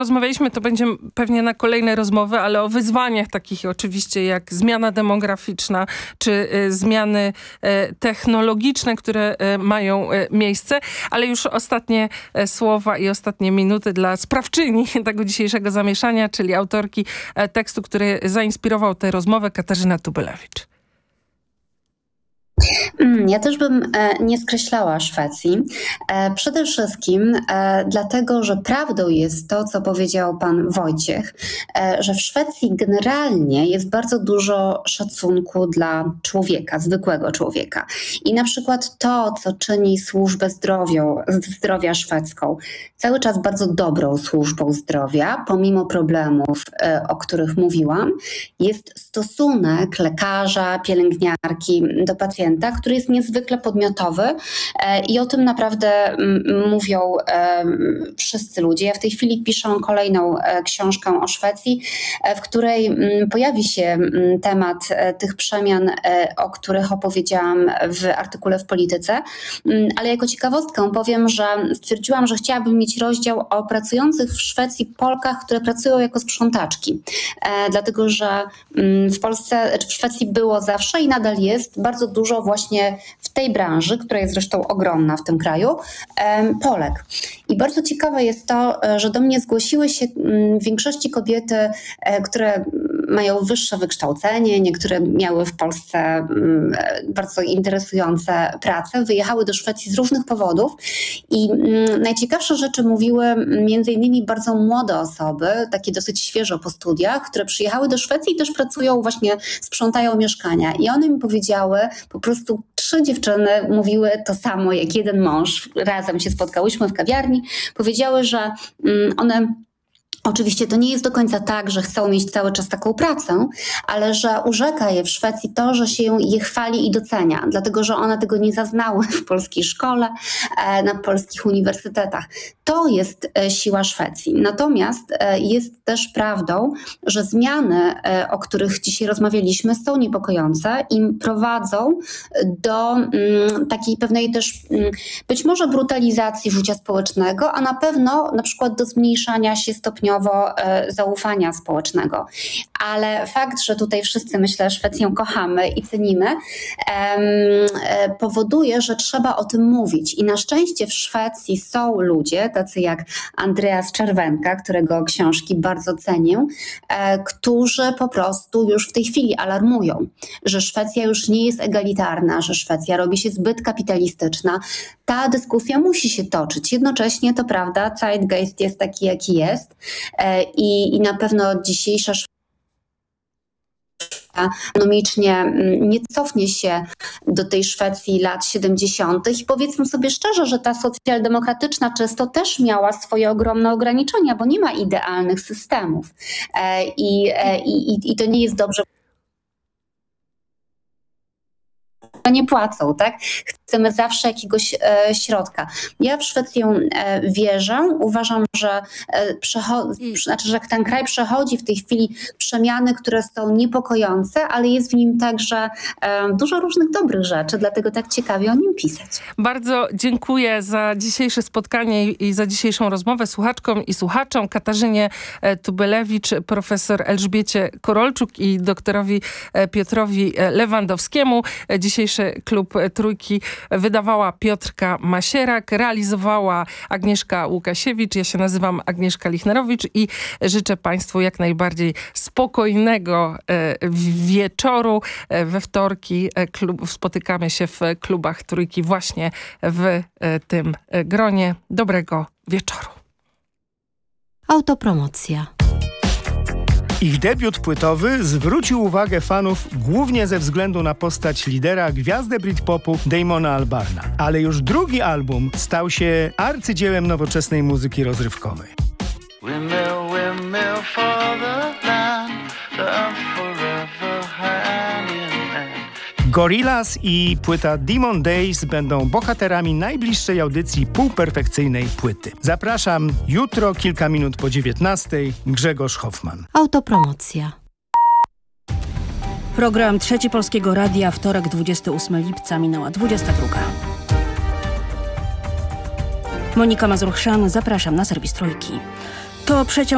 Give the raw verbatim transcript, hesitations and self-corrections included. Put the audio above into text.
Rozmawialiśmy, to będzie pewnie na kolejne rozmowy, ale o wyzwaniach takich oczywiście jak zmiana demograficzna, czy y, zmiany y, technologiczne, które y, mają y, miejsce. Ale już ostatnie y, słowa i ostatnie minuty dla sprawczyni tego dzisiejszego zamieszania, czyli autorki y, tekstu, który zainspirował tę rozmowę, Katarzyna Tubylewicz. Ja też bym nie skreślała Szwecji. Przede wszystkim dlatego, że prawdą jest to, co powiedział pan Wojciech, że w Szwecji generalnie jest bardzo dużo szacunku dla człowieka, zwykłego człowieka. I na przykład to, co czyni służbę zdrowia, zdrowia szwedzką, cały czas bardzo dobrą służbą zdrowia, pomimo problemów, o których mówiłam, jest stosunek lekarza, pielęgniarki do pacjenta, który jest niezwykle podmiotowy i o tym naprawdę mówią wszyscy ludzie. Ja w tej chwili piszę kolejną książkę o Szwecji, w której pojawi się temat tych przemian, o których opowiedziałam w artykule w Polityce, ale jako ciekawostkę powiem, że stwierdziłam, że chciałabym mieć rozdział o pracujących w Szwecji Polkach, które pracują jako sprzątaczki, dlatego że w Polsce, czy w Szwecji było zawsze i nadal jest bardzo dużo właśnie w tej branży, która jest zresztą ogromna w tym kraju, Polek. I bardzo ciekawe jest to, że do mnie zgłosiły się w większości kobiety, które mają wyższe wykształcenie, niektóre miały w Polsce bardzo interesujące prace, wyjechały do Szwecji z różnych powodów i najciekawsze rzeczy mówiły między innymi bardzo młode osoby, takie dosyć świeżo po studiach, które przyjechały do Szwecji i też pracują właśnie, sprzątają mieszkania. I one mi powiedziały, po prostu trzy dziewczyny mówiły to samo jak jeden mąż. Razem się spotkałyśmy w kawiarni. Powiedziały, że one... Oczywiście to nie jest do końca tak, że chcą mieć cały czas taką pracę, ale że urzeka je w Szwecji to, że się je chwali i docenia, dlatego że one tego nie zaznały w polskiej szkole, na polskich uniwersytetach. To jest siła Szwecji. Natomiast jest też prawdą, że zmiany, o których dzisiaj rozmawialiśmy, są niepokojące i prowadzą do takiej pewnej też być może brutalizacji życia społecznego, a na pewno na przykład do zmniejszania się stopniowo zaufania społecznego. Ale fakt, że tutaj wszyscy, myślę, Szwecję kochamy i cenimy, powoduje, że trzeba o tym mówić. I na szczęście w Szwecji są ludzie, tacy jak Andreas Czerwenka, którego książki bardzo cenię, którzy po prostu już w tej chwili alarmują, że Szwecja już nie jest egalitarna, że Szwecja robi się zbyt kapitalistyczna. Ta dyskusja musi się toczyć. Jednocześnie to prawda, zeitgeist jest taki, jaki jest. I, i na pewno dzisiejsza Szwecja ekonomicznie nie cofnie się do tej Szwecji lat siedemdziesiątych. I powiedzmy sobie szczerze, że ta socjaldemokratyczna często też miała swoje ogromne ograniczenia, bo nie ma idealnych systemów. I, i, i to nie jest dobrze. Nie płacą, tak? Chcemy zawsze jakiegoś e, środka. Ja w Szwecję e, wierzę. Uważam, że, e, przecho- znaczy, że ten kraj przechodzi w tej chwili przemiany, które są niepokojące, ale jest w nim także e, dużo różnych dobrych rzeczy, dlatego tak ciekawie o nim pisać. Bardzo dziękuję za dzisiejsze spotkanie i za dzisiejszą rozmowę słuchaczkom i słuchaczom. Katarzynie Tubylewicz, profesor Elżbiecie Korolczuk i doktorowi Piotrowi Lewandowskiemu. Dzisiejszy Klub Trójki wydawała Piotrka Masierak, realizowała Agnieszka Łukasiewicz. Ja się nazywam Agnieszka Lichnerowicz i życzę Państwu jak najbardziej spokojnego wieczoru. We wtorki klub, spotykamy się w klubach Trójki właśnie w tym gronie. Dobrego wieczoru. Autopromocja. Ich debiut płytowy zwrócił uwagę fanów głównie ze względu na postać lidera, gwiazdę Britpopu Damona Albarna. Ale już drugi album stał się arcydziełem nowoczesnej muzyki rozrywkowej. Windmill, windmill for the land, the forever hand in hand. Gorillaz i płyta Demon Days będą bohaterami najbliższej audycji półperfekcyjnej płyty. Zapraszam jutro, kilka minut po dziewiętnastej. Grzegorz Hoffman. Autopromocja. Program Trzeci Polskiego Radia, wtorek, dwudziestego ósmego lipca, minęła dwudziesta druga. Monika Mazur-Chrzan, zapraszam na serwis Trójki. To przeciąg